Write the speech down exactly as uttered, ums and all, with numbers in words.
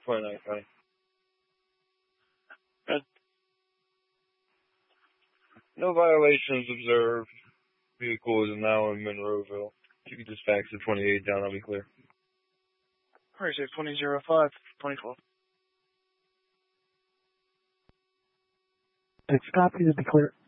twenty-nine County. Good. No violations observed. Vehicle is now in Monroeville. You can just fax the twenty-eight down, I'll be clear. Alright, so twenty oh five, twenty-four. It's copy to be clear.